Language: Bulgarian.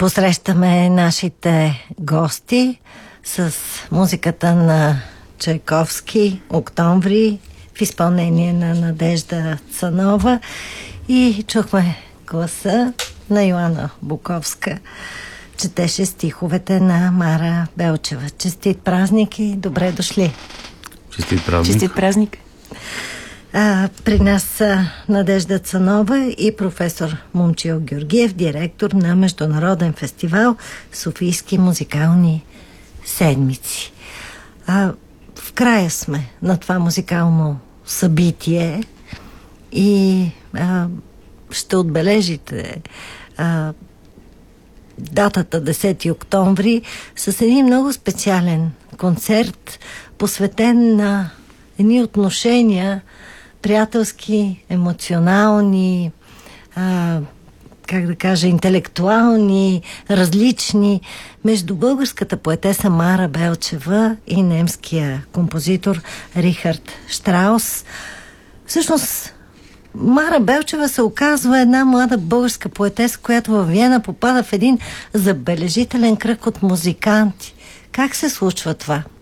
посрещаме нашите гости с музиката на Чайковски "Октомври" в изпълнение на Надежда Цанова и чухме гласа на Йоана Буковска. Четеше стиховете на Мара Белчева. Честит празник и добре дошли! Честит празник! Честит празник! При нас са Надежда Цанова и професор Момчил Георгиев, директор на Международен фестивал Софийски музикални седмици. В края сме на това музикално събитие и ще отбележите датата 10 октомври с един много специален концерт, посветен на едни отношения приятелски, емоционални, как да кажа, интелектуални, различни, между българската поетеса Мара Белчева и немския композитор Рихард Штраус. Всъщност, Мара Белчева се оказва една млада българска поетеса, която във Виена попада в един забележителен кръг от музиканти. Как се случва това?